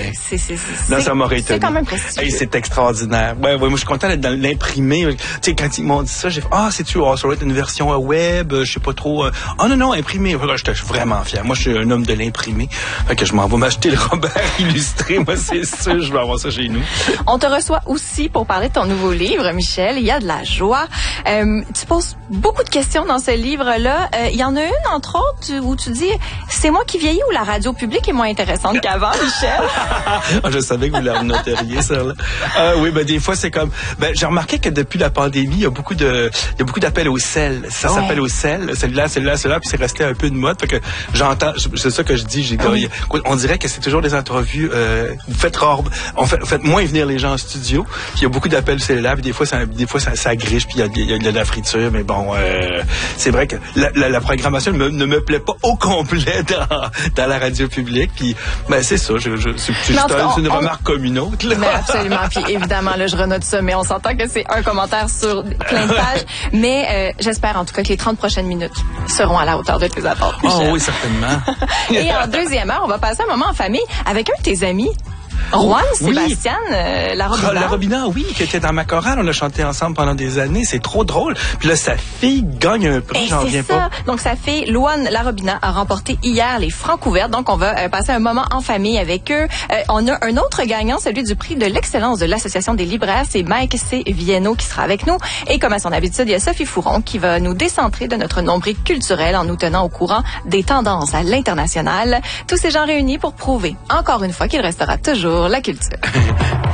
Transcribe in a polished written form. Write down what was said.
Non, ça m'aurait étonné. C'est quand même prestigieux. Hey, c'est extraordinaire. Ouais, moi, je suis content d'être dans l'imprimé. Tu sais, quand ils m'ont dit ça, j'ai fait, c'est-tu, ça doit être une version web, je sais pas trop. Non, imprimé. J'étais vraiment fier. Moi, je suis un homme de l'imprimé. Fait que je m'en vais m'acheter le Robert illustré. Moi, c'est sûr, je vais avoir ça chez nous. On te reçoit aussi pour parler de ton nouveau livre, Michel. Il y a de la joie. Tu poses beaucoup de questions dans ce livre-là. Il y en a une, entre autres, où tu dis, c'est moi qui vieillis ou la radio publique est moins intéressante qu'avant, Michel? Je savais que vous la noteriez, ça, là. Oui, des fois, c'est comme, j'ai remarqué que depuis la pandémie, il y a beaucoup d'appels au sel. Ça s'appelle au sel. Celui-là, puis c'est resté un peu de mode. Fait que j'entends, c'est ça que je dis. On dirait que c'est toujours des entrevues, vous faites moins venir les gens en studio. Puis il y a beaucoup d'appels cellulaires, puis des fois, ça griche, puis il y a de la friture. Mais bon, c'est vrai que la programmation ne me plaît pas au complet dans la radio publique. Puis, c'est ça. C'est une remarque comme une autre, là. Mais absolument. Puis évidemment, là, je renote ça, mais on s'entend que c'est un commentaire sur plein de pages. Mais j'espère en tout cas que les 30 prochaines minutes seront à la hauteur de tes attentes. Oui, certainement. Et en deuxième heure, on va passer un moment en famille avec un de tes amis. Juan Sébastien Larobina. Larobina, oui, qui était dans ma chorale. On a chanté ensemble pendant des années. C'est trop drôle. Puis là, sa fille gagne un prix, j'en reviens pas. Donc, sa fille, Luan Larobina, a remporté hier les Francs couverts. Donc, on va passer un moment en famille avec eux. On a un autre gagnant, celui du prix de l'excellence de l'Association des libraires. C'est Mike C. Vienno qui sera avec nous. Et comme à son habitude, il y a Sophie Fouron qui va nous décentrer de notre nombril culturel en nous tenant au courant des tendances à l'international. Tous ces gens réunis pour prouver, encore une fois, qu'il restera toujours la culture.